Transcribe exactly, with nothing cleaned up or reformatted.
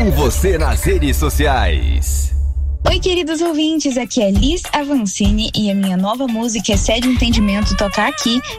com você nas redes sociais. Oi, queridos ouvintes, aqui é Liz Avancini e a minha nova música Excede o Entendimento toca aqui